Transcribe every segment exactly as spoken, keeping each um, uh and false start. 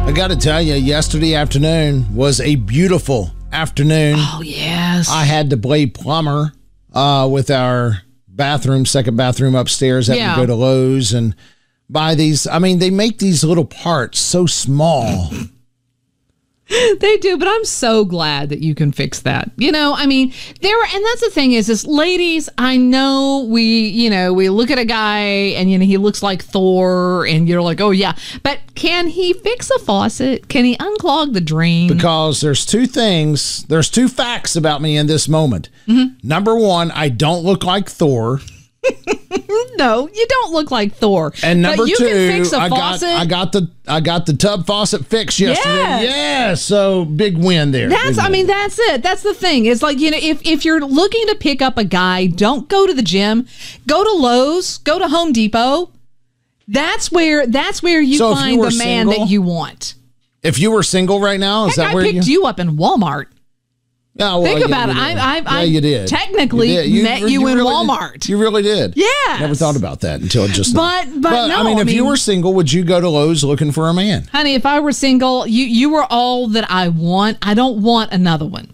I got to tell you, yesterday afternoon was a beautiful afternoon. Oh, yes. I had to play plumber uh, with our bathroom, second bathroom upstairs. Had Yeah. to go to Lowe's and buy these. I mean, they make these little parts so small. They do, but I'm so glad that you can fix that. You know, I mean, there, and that's the thing is, is ladies, I know we, you know, we look at a guy and, you know, he looks like Thor and you're like, oh, yeah. But can he fix a faucet? Can he unclog the drain? Because there's two things, there's two facts about me in this moment. Mm-hmm. Number one, I don't look like Thor. No, you don't look like Thor. And number but you two, can fix a I got faucet. I got the I got the tub faucet fixed yesterday. Yes. Yeah, so big win there. That's, Big I win. mean, that's it. That's the thing. It's like, you know, if, if you're looking to pick up a guy, don't go to the gym. Go to Lowe's. Go to Home Depot. That's where that's where you So if find you were the man single- that you want. If you were single right now, is Heck, that I where picked you? you up in Walmart. Oh, well, Think yeah, about you it. did. I, I, yeah, I you did. technically You did. You- met you you, in really did. Walmart. You really did. Yes. Never thought about that until just now. But- but no, I mean, I if you mean- were single, would you go to Lowe's looking for a man? Honey, if I were single, you you were all that I want. I don't want another one.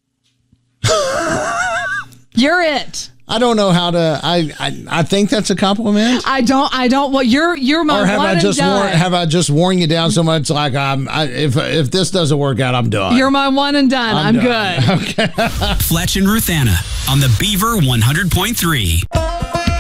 You're it. I don't know how to. I I, I think that's a compliment. I don't. I don't. Well, you're you're my Or have one I and just done. worn, have I just worn you down so much? Like I'm. I, if if this doesn't work out, I'm done. You're my one and done. I'm, done. good. Okay. Fletch and Ruthanna on the Beaver one hundred point three.